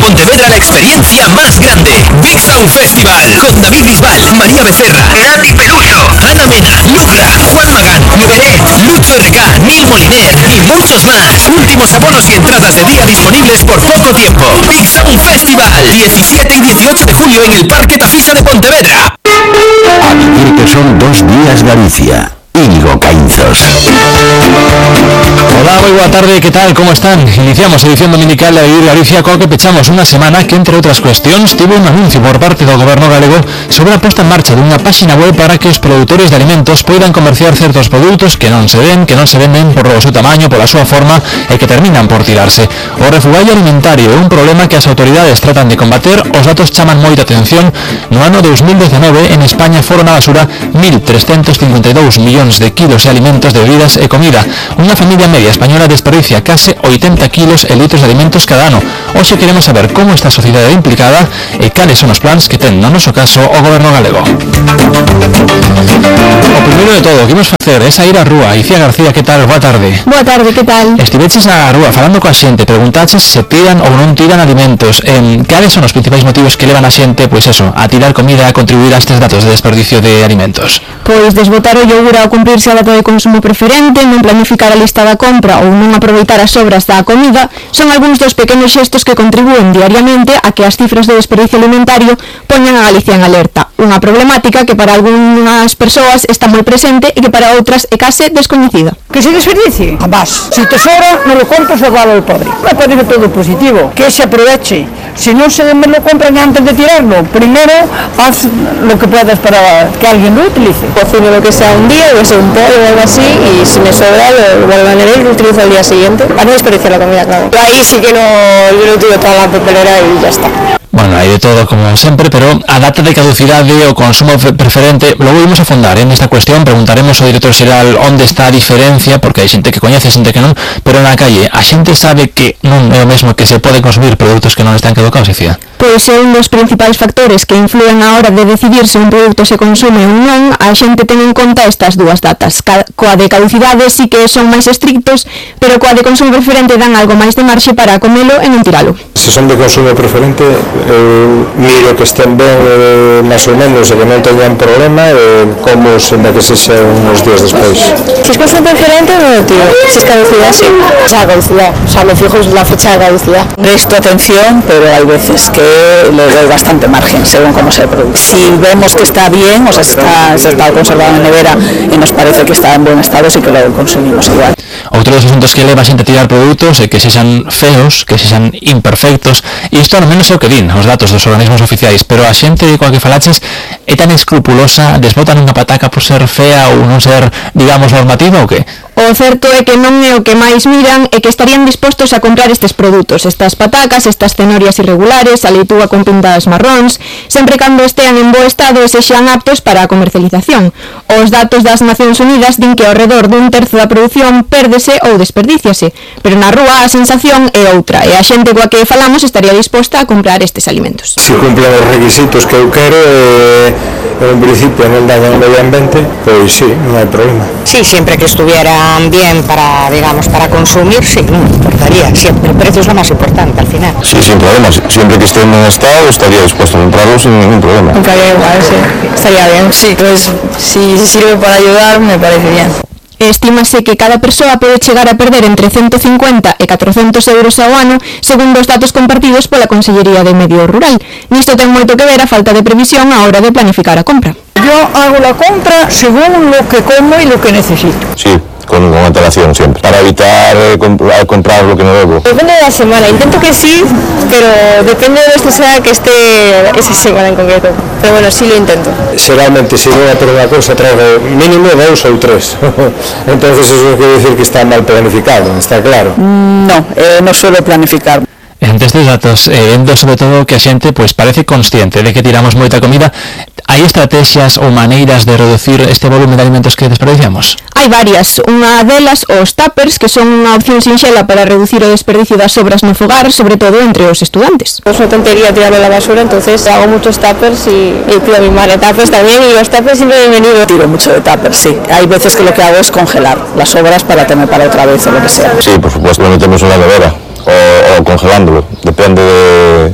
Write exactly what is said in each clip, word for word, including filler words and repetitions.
Pontevedra la experiencia más grande. Big Sound Festival con David Bisbal, María Becerra, Nati Peluso, Ana Mena, Lucla, Juan Magán, Beret, Lucho R K, Neil Moliner y muchos más. Últimos abonos y entradas de día disponibles por poco tiempo. Big Sound Festival, diecisiete y dieciocho de julio en el Parque Tafisa de Pontevedra. A decir que son dos días Galicia. Íñigo Caínzos. Hola, muy buena tarde, ¿qué tal? ¿Cómo están? Iniciamos edición dominical de Vivir Galicia, co que pechamos unha semana que, entre outras cuestións, tivo un anuncio por parte do goberno galego sobre a posta en marcha dunha páxina web para que os produtores de alimentos poidan comerciar certos produtos que non se ven, que non se venden por o seu tamaño, pola súa forma e que terminan por tirarse. O refugallo alimentario é un problema que as autoridades tratan de combater. Os datos chaman moita atención. No ano dos mil diecinueve, en España foron a basura mil trescentos cincuenta e dous millóns de kilos de alimentos, de bebidas e comida. Unha familia media española desperdicia case oitenta kilos e litros de alimentos cada ano. Hoxe queremos saber como está a sociedade implicada e cales son os plans que ten, no noso caso, o goberno galego. O primeiro de todo, que imos facer é sair á rúa. Icía García, que tal? Boa tarde. Boa tarde, que tal? Estiveches na rúa falando coa xente, preguntaches se tiran ou non tiran alimentos. Eh, cales son os principais motivos que levan a xente, pois eso, a tirar comida, a contribuir a estes datos de desperdicio de alimentos? Pois desbotar o yogur ao cumprirse a data de consumo preferente, non planificar a lista da compra ou non aproveitar as sobras da comida son algúns dos pequenos xestos que contribúen diariamente a que as cifras de desperdicio alimentario poñan a Galicia en alerta. Unha problemática que para algunhas persoas está moi presente e que para outras é case descoñecida. Que se desperdicie? Jamás. Si te sobra, non lo compres o dalo al pobre. Me parece todo positivo. Que se aproveche. Si no se me lo compran antes de tirarlo, primero haz lo que puedas para que alguien lo utilice. Cocino lo que sea un día, que sea un pollo o algo así, y si me sobra lo vuelvo a añadir y lo utilizo al día siguiente. Para no desperdiciar la comida, claro. Ahí sí que no, yo no tiro toda la papelera y ya está. Bueno, hai de todo como sempre, pero a data de caducidade o consumo preferente, logo vimos a fondar en esta cuestión, preguntaremos ao director xeral onde está a diferencia, porque hai xente que coñece, xente que non, pero na calle, a xente sabe que non é o mesmo que se pode consumir produtos que non están caducados, Icía? Pois é un dos principais factores que influen a hora de decidir se un produto se consume ou non. A xente ten en conta estas dúas datas. Coa de caducidade sí que son máis estrictos, pero coa de consumo preferente dan algo máis de marxe para comelo e non tiralo. Se son de consumo preferente, eu miro que estén ben eh, máis ou menos e que non teñan problema e como sen que se xa uns días despois. Si es consumo preferente, no, tío. Si es caducidad, sí. O sea, caducidad. O sea, me fijo en la fecha de caducidad. Presto atención, pero hay veces que le doy bastante margen según cómo sea el producto. Si vemos que está bien, o sea, está, se está conservado en nevera y nos parece que está en buen estado, sí que lo consumimos igual. Outro dos asuntos que leva a xente a tirar produtos é que sexan feos, que sexan imperfectos, e isto ao menos é o que din os datos dos organismos oficiais, pero a xente coa que falaches é tan escrupulosa, desbotan unha pataca por ser fea ou non ser, digamos, normativa ou que? O certo é que non é o que máis miran e que estarían dispostos a comprar estes produtos, estas patacas, estas cenorias irregulares, a leitúa con pintas marróns, sempre cando estean en bo estado e sexan aptos para a comercialización. Os datos das Nacións Unidas din que ao redor dun terzo da produción pérdese ou desperdíciase, pero na rúa a sensación é outra e a xente coa que falamos estaría disposta a comprar estes alimentos. Se cumplen os requisitos que eu quero e en principio non dañan o medio ambiente, pois sí, non hai problema. Sí, siempre que estuvieran bien para, digamos, para consumir, sí, no me importaría. Siempre el precio es lo más importante al final. Sí, sin problemas. Siempre que esté en buen estado, estaría dispuesto a comprarlo sin ningún problema. Nunca haría igual, sí. Estaría bien. Sí, pues si sirve para ayudar, me parece bien. Estímase que cada persoa pode chegar a perder entre ciento cincuenta e catrocentos euros ao ano, segundo os datos compartidos pola Consellería de Medio Rural. Nisto ten moito que ver a falta de previsión á hora de planificar a compra. Yo hago la compra según lo que como y lo que necesito. Sí, con, con antelación siempre, para evitar eh, comp comprar lo que no debo. Depende de la semana, intento que sí, pero depende de lo que sea que esté esa semana en concreto. Pero bueno, sí lo intento. Xeralmente, se voy a por unha cousa, trago mínimo dous ou tres. Entonces eso quiere decir que está mal planificado, está claro. No, eh, no suelo planificar. Entre estes datos, eh, vendo sobre todo que a xente pois parece consciente de que tiramos moita comida. Hai estrategias ou maneiras de reducir este volumen de alimentos que desperdiciamos? Hai varias. Unha delas, os tuppers, que son unha opción sinxela para reducir o desperdicio das sobras no fogar, sobre todo entre os estudantes. Es una tontería tirarlo a la basura, entonces hago muchos tuppers y, y pido a mi madre tuppers también, y los tuppers siempre bienvenidos. Tiro mucho de tuppers, sí. Hay veces que lo que hago es congelar las sobras para tener para otra vez o lo que sea. Sí, por supuesto, lo metemos en la nevera o, o congelándolo, depende de,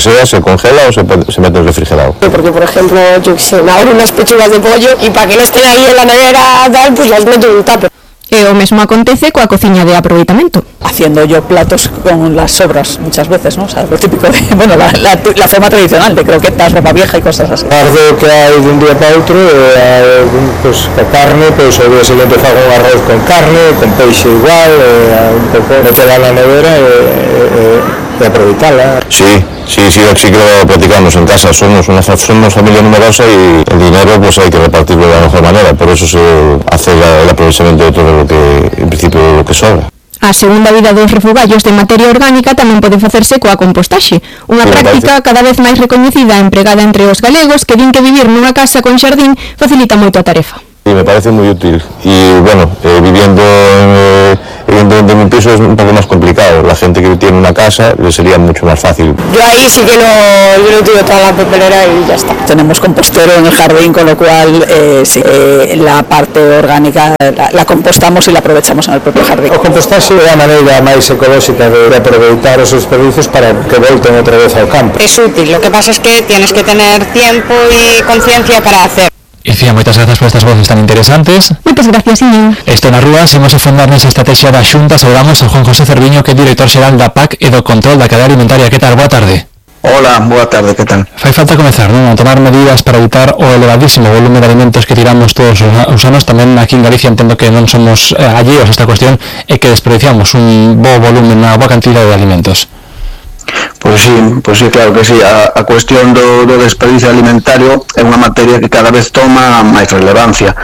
sea, se congela o se, se mete en el refrigerado. Porque, por ejemplo, yo que sé, me abro unas pechugas de pollo y para que no estén ahí en la nevera, tal, pues las meto en un tupper. E o mesmo acontece coa cociña de aproveitamento. Haciendo yo platos con las sobras muchas veces, ¿no? O sea, lo típico de, bueno, la, la, la forma tradicional de croquetas, ropa vieja y cosas así. Tarde que hai de un día para outro, eh, pues, a carne, pues o día seguinte fago un arroz con carne, con peixe igual, eh, un pouco metela na nevera e eh, eh, aproveitala. Sí, sí, sí, sí que lo platicamos en casa, somos una somos familia numerosa y el dinero pues hay que repartirlo de la mejor manera, por eso se hace la, el aprovechamiento de todo lo que, en principio, lo que sobra. A segunda vida dos refugallos de materia orgánica tamén pode facerse coa compostaxe, unha Sí, práctica cada vez máis recoñecida e empregada entre os galegos que din que vivir nunha casa con xardín facilita moito a tarefa. Y me parece muy útil. Y bueno, eh, viviendo en, eh, evidentemente en un piso es un poco más complicado. La gente que tiene una casa le sería mucho más fácil. Yo ahí sí que no, yo no tiro toda la papelera y ya está. Tenemos compostero en el jardín, con lo cual eh, sí, eh, la parte orgánica la, la compostamos y la aprovechamos en el propio jardín. O compostaxe é a maneira máis ecolóxica de, de aproveitar os desperdicios para que volten outra vez ao campo. Es útil, lo que pasa es que tienes que tener tiempo y conciencia para hacer. Icía, moitas grazas por estas voces tan interesantes. Moitas gracias, Iñigo. Esto nas rúas, imos a fondar nesa estrategia da Xunta. Saludamos a Juan José Cerviño, que é director xeral da P A C e do Control da Cadea Alimentaria. Que tal? Boa tarde. Hola, boa tarde, que tal? Fai falta comezar, non? A tomar medidas para evitar o elevadísimo volume de alimentos que tiramos todos os anos. Tamén aquí en Galicia entendo que non somos eh, alleos a esta cuestión e que desperdiciamos un bo volumen, unha boa cantidad de alimentos. Pois sí, pois sí, claro que sí. A, a cuestión do, do desperdicio alimentario é unha materia que cada vez toma máis relevancia.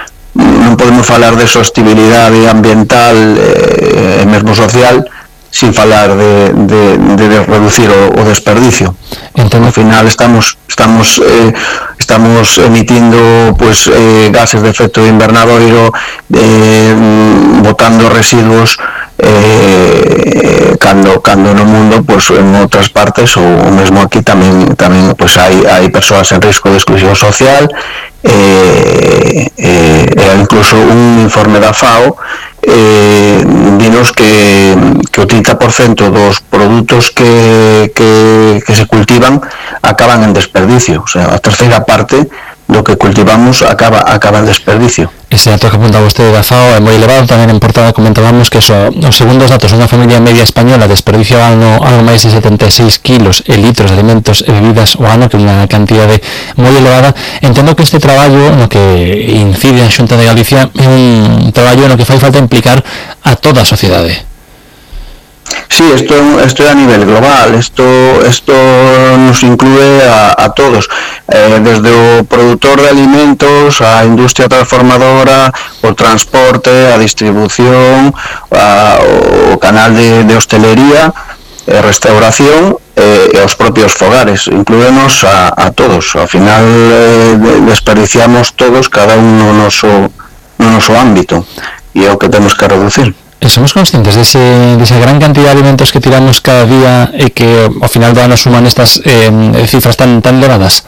Non podemos falar de sostenibilidade ambiental e eh, mesmo social sin falar de, de, de reducir o, o desperdicio. Entendo. Ao final estamos estamos eh, estamos emitindo pues eh, gases de efecto invernadoiro, eh, botando residuos eh, cando cando no mundo pues en outras partes ou, ou mesmo aquí tamén tamén pues hai hai persoas en risco de exclusión social, eh, eh, e incluso un informe da FAO eh, dinos que, que o trinta por cento dos produtos que, que, que se cultivan acaban en desperdicio, o sea, a terceira parte do que cultivamos acaba acaba en desperdicio. Ese dato que apunta vostede da FAO é moi elevado. Tamén en portada comentábamos que so, os segundos datos, unha familia media española desperdicia ano, algo máis de setenta e seis kilos e litros de alimentos e bebidas ao ano, que é unha cantidade moi elevada. Entendo que este traballo no que incide a Xunta de Galicia é un traballo no que fai falta implicar a toda a sociedade. Sí, esto, esto es a nivel global, esto, esto nos incluye a, a todos, eh, desde o productor de alimentos, a industria transformadora, o transporte, a distribución, a, o canal de, de hostelería, eh, restauración eh, e os propios fogares, incluínos a, a todos. Ao final eh, desperdiciamos todos, cada un no noso, no noso ámbito, e é o que temos que reducir. E somos conscientes dese, desa gran cantidad de alimentos que tiramos cada día e que ao final do ano suman estas eh, cifras tan tan elevadas?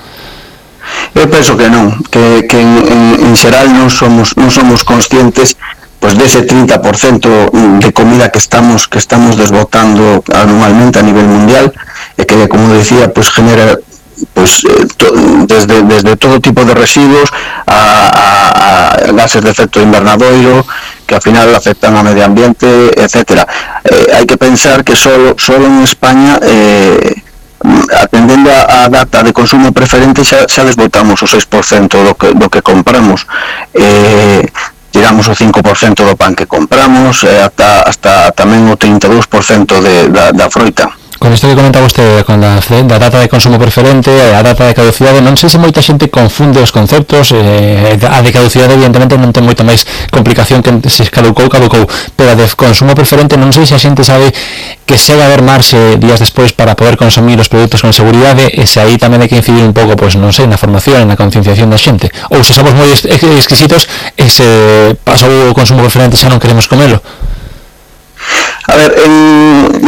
Eu penso que non, que, que en, en, en xeral non somos non somos conscientes pues dese trinta por cento de comida que estamos que estamos desbotando anualmente a nivel mundial e que, como decía, pues genera pues eh, to, desde desde todo tipo de residuos a, a, a gases de efecto invernadoiro que al final afectan ao medio ambiente, etcétera. Eh, hai que pensar que solo solo en España eh, atendendo a, a data de consumo preferente xa, xa desbotamos o seis por cento do que, do que compramos, eh, tiramos o cinco por cento do pan que compramos, eh, hasta, hasta tamén o trinta e dous por cento de, da, da froita. Con isto que comentaba vostede, con a da data de consumo preferente, a data de caducidade, non sei se moita xente confunde os conceptos, eh, a de caducidade evidentemente non ten moita máis complicación que se caducou, caducou, pero a de consumo preferente non sei se a xente sabe que se vai haber marxe días despois para poder consumir os produtos con seguridade, e se aí tamén hai que incidir un pouco, pois non sei, na formación, na concienciación da xente, ou se somos moi exquisitos e se pasou o consumo preferente xa non queremos comelo. A ver, en,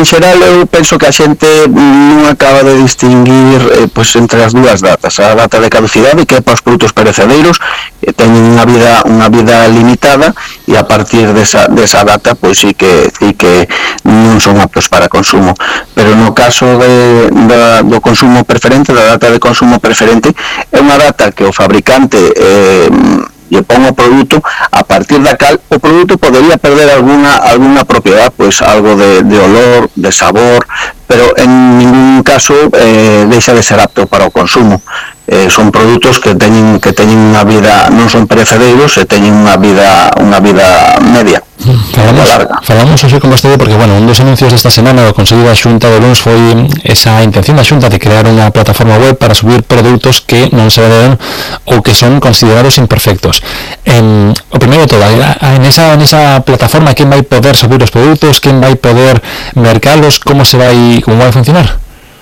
en xeral eu penso que a xente non acaba de distinguir eh, pois entre as dúas datas, a data de caducidade que é para os produtos perecedeiros, eh, teñen unha vida unha vida limitada e a partir desa, desa data pois sí que, sí que non son aptos para consumo, pero no caso de, da, do consumo preferente, da data de consumo preferente, é unha data que o fabricante eh, lle pon o produto a partir da cal o produto podería perder alguna alguna propiedade, pois algo de, de olor, de sabor, pero en ningún caso eh, deixa de ser apto para o consumo. Eh, son produtos que teñen que teñen unha vida, non son perecedeiros, e teñen unha vida unha vida media. Falamos, falamos hoxe con vostede porque, bueno, un dos anuncios desta semana do Consello da Xunta do luns foi esa intención da Xunta de crear unha plataforma web para subir produtos que non se venden ou que son considerados imperfectos. En, o primeiro de todo, en esa, en esa plataforma, quen vai poder subir os produtos, quen vai poder mercalos, como se vai, como vai funcionar?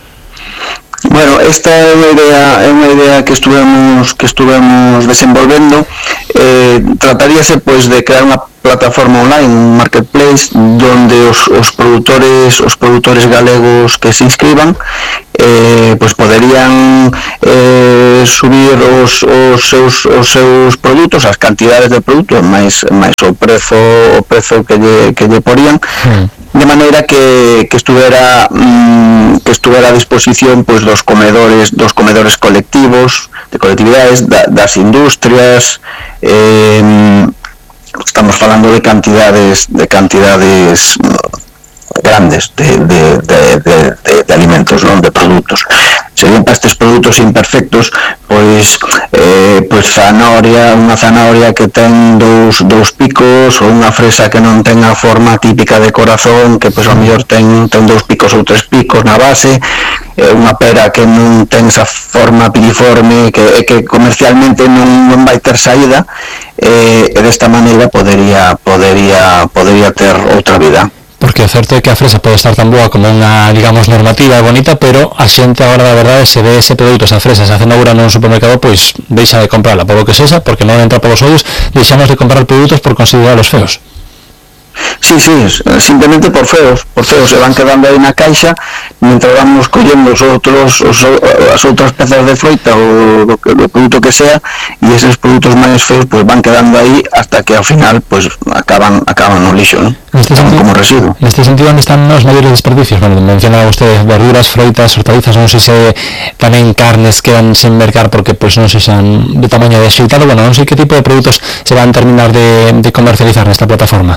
Bueno, esta é unha idea, é unha idea que estuvemos que estuvemos desenvolvendo. Eh, trataríase pois de crear unha plataforma online, un marketplace donde os, os produtores os produtores galegos que se inscriban eh, pois poderían eh, subir os, os seus os seus produtos, as cantidades de produtos, máis máis o prezo o prezo que lle que lle porían. Mm. De maneira que, que estuvera mmm, que estuvera a disposición pois dos comedores dos comedores colectivos, de colectividades, da, das industrias. Eh, estamos falando de cantidades de cantidades grandes de, de, de, de, de, de alimentos, non, de produtos. Serían para estes produtos imperfectos, pois eh, pois zanahoria, unha zanahoria que ten dous, dous picos, ou unha fresa que non ten a forma típica de corazón, que pois ao mellor ten, ten dous picos ou tres picos na base, eh, unha pera que non ten esa forma piriforme, que, que comercialmente non, non vai ter saída, eh, e desta maneira podería, podería, podería ter outra vida. Porque o certo é que a fresa pode estar tan boa como unha, digamos, normativa bonita, pero a xente agora da verdade se ve ese produto, esa fresa, se hacen agora nun supermercado, pois deixa de comprarla, por lo que sexa, porque non entra polos ollos, deixamos de comprar produtos por considerarlos feos. Sí, sí, simplemente por feos, por feos, se van quedando aí na caixa, mientras vamos collendo os outros, os, as outras pezas de froita ou do, do produto que sea, e eses produtos máis feos pues van quedando aí hasta que ao final pues acaban acaban no lixo, ¿no? Neste sentido, como residuo. Neste sentido, onde están os maiores desperdicios? Bueno, mencionaba usted verduras, froitas, hortalizas, non sei se tamén carnes quedan sen mercar porque pues non sei xan de tamaño de axeitado, bueno, non sei que tipo de produtos se van a terminar de, de comercializar nesta plataforma.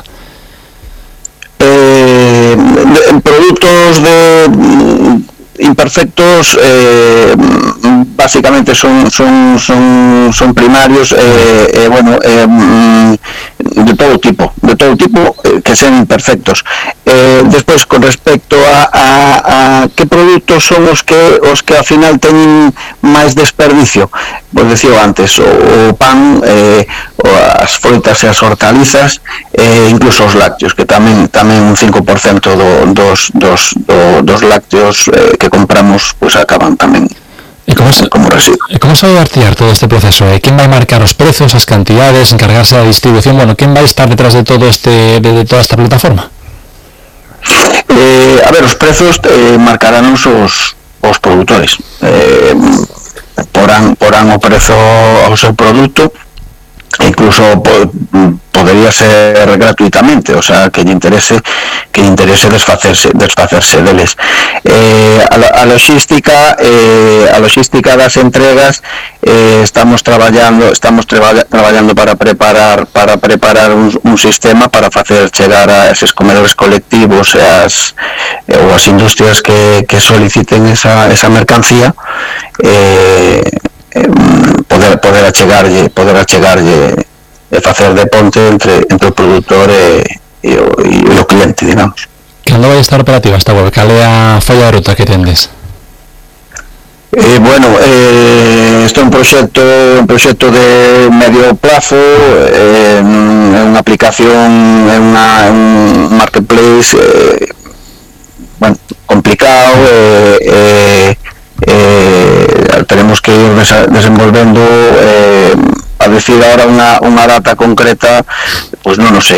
Eh, de, productos de imperfectos eh, básicamente son son son son primarios, eh, eh, bueno, eh, de todo tipo, de todo tipo eh, que sean imperfectos. Eh, despois, con respecto a, a, a que produtos son os que os que ao final teñen máis desperdicio, pois decío antes, o, o pan, eh, o as froitas e as hortalizas, eh, incluso os lácteos, que tamén tamén un cinco por cento do, dos, dos, do, dos lácteos eh, que compramos pues acaban tamén. E como se, como residuo. E como se vai artiar todo este proceso? Eh? Quen vai marcar os prezos, as cantidades, encargarse da distribución? Bueno, quen vai estar detrás de todo este de, de toda esta plataforma? Eh, a ver, os prezos eh, marcarán os, os produtores. Eh, porán, porán o prezo ao seu produto, e incluso po, podería ser gratuitamente, o sea, que lle interese que lle interese desfacerse desfacerse deles. Eh, a, a logística eh, a logística das entregas eh, estamos traballando estamos traballa, traballando para preparar para preparar un, un sistema para facer chegar a eses comedores colectivos e as eh, ou as industrias que, que soliciten esa, esa mercancía, eh, eh, poder poder achegarlle poder achegarlle e facer de ponte entre entre o produtor e, e, o, e o cliente, digamos. Cando vai estar operativa esta web? Cal é a folla de ruta que tendes? Eh, bueno, eh, isto é un proxecto un proxecto de medio plazo, eh, é unha aplicación, é unha un marketplace eh, bueno, complicado, eh, eh, eh, tenemos que ir desenvolvendo eh, a decir ahora unha, unha data concreta, pois pues non o sei, porque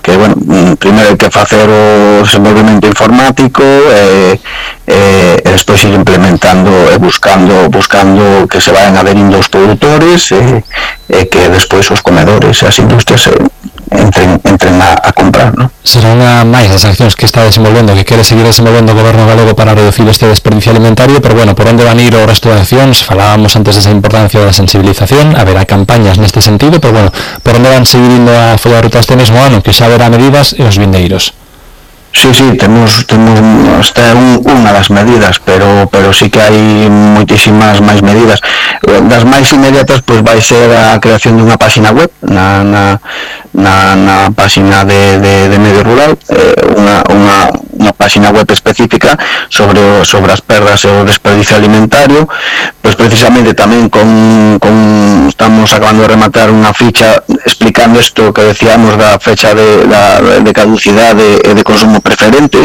que bueno, primeiro hai que facer o desenvolvemento informático e, e, e despois ir implementando e buscando buscando que se vayan adherindo os produtores e, e que despois os comedores e as industrias se entren, entren a, a comprar, ¿no? Será unha máis das accións que está desenvolvendo, que quere seguir desenvolvendo o goberno galego para reducir este desperdicio alimentario, pero bueno, por onde van ir o resto de accións? Falábamos antes desa importancia da sensibilización, haberá campañas neste sentido, pero bueno, por onde van seguir indo a follar ruta este mesmo ano, que xa haberá medidas e os vindeiros? Sí, sí, temos temos esta é un, unha das medidas, pero pero sí que hai moitísimas máis medidas. Das máis inmediatas pois vai ser a creación dunha páxina web na na na, na páxina de, de, de Medio Rural, eh, unha, unha, unha páxina web específica sobre o, sobre as perdas e o desperdicio alimentario, pois precisamente tamén con, con estamos acabando de rematar unha ficha explicando isto que decíamos da fecha de, da, de caducidade e de consumo preferente,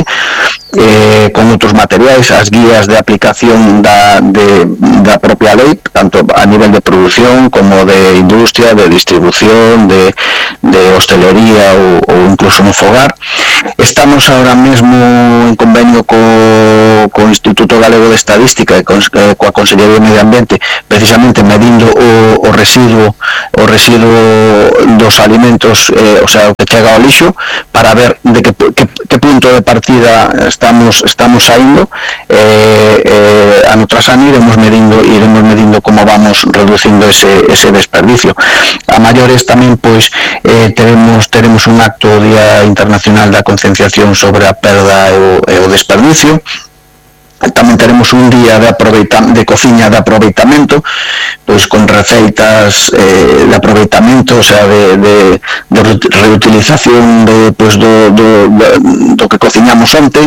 eh, con outros materiais, as guías de aplicación da, de, da propia lei, tanto a nivel de producción como de industria, de distribución, de, de hostelería ou, ou incluso no fogar. Estamos ahora mesmo en convenio co, co Instituto Galego de Estadística e con, eh, coa Consellería de Medio Ambiente, precisamente medindo o, o residuo o residuo dos alimentos, eh, o sea, o que chega ao lixo, para ver de que, que, que punto de partida estamos estamos saindo, eh, eh, ano tras ano iremos medindo iremos medindo como vamos reducindo ese, ese desperdicio. A maiores tamén pois eh, teremos teremos un acto o Día Internacional da Concienciación sobre a perda e o, e o desperdicio. Tamén teremos un día de aproveitamento, de cociña de aproveitamento, pois con receitas eh, de aproveitamento, o sea, de, de, de reutilización de, pois, do, do, do que cociñamos onte,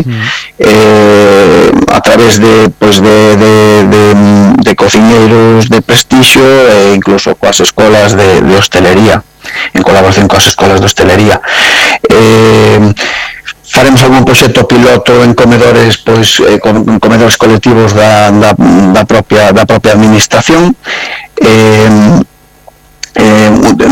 eh, a través de, pois, de, de, de, de cociñeiros de prestixio e incluso coas escolas de, de hostelería, en colaboración coas escolas de hostelería. Eh, faremos algún proxecto piloto en comedores, pois eh, con comedores colectivos da, da, da propia da propia administración. Eh, eh,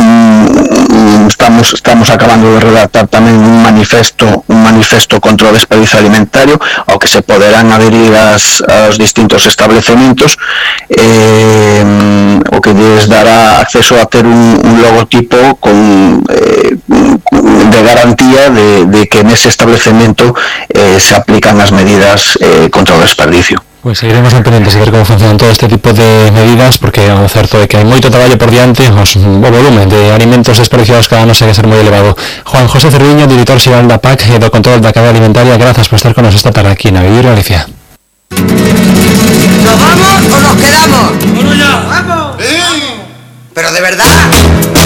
estamos estamos acabando de redactar tamén un manifesto un manifesto contra o desperdicio alimentario ao que se poderán adherir as, aos distintos establecementos, eh, o que lles dará acceso a ter un, un logotipo con eh, de garantía de, de que nese establecemento eh, se aplican as medidas eh, contra o desperdicio. Pois seguiremos en pendientes a ver como funcionan todo este tipo de medidas, porque o certo é que hai moito traballo por diante, os, o volumen de alimentos desperdiciados cada ano segue ser moi elevado. Juan José Cerviño, director xeral da P A C e do control da cadea alimentaria, grazas por estar con nos esta tarde aquí na Vivir Galicia. ¿Nos vamos o nos quedamos? ¡Bueno ya! ¡Vamos! ¡Sí! Pero de verdad.